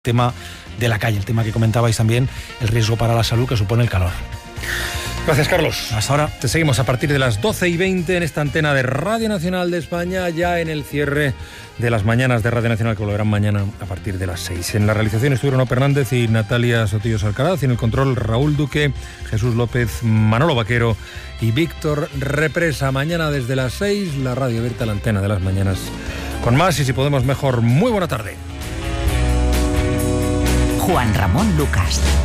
tema de la calle, el tema que comentabais también, el riesgo para la salud que supone el calor. Gracias, Carlos. Hasta ahora. Te seguimos a partir de las 12:20 en esta antena de Radio Nacional de España, ya en el cierre de las mañanas de Radio Nacional, que volverán mañana a partir de las 6. En la realización estuvieron Ope Hernández y Natalia Sotillos Alcaraz, y en el control Raúl Duque, Jesús López, Manolo Vaquero y Víctor Represa. Mañana desde las 6, la radio abierta, la antena de las mañanas, con más y si podemos mejor. Muy buena tarde. Juan Ramón Lucas.